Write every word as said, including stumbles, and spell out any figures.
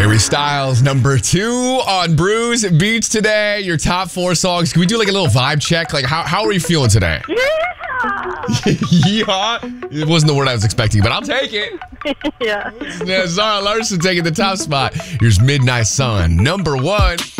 Harry Styles, number two on Brews Beats today. Your top four songs. Can we do like a little vibe check? Like, how, how are you feeling today? Yeehaw! It wasn't the word I was expecting, but I'll take it. Yeah. Yeah, Zara Larson taking the top spot. Here's Midnight Sun, number one.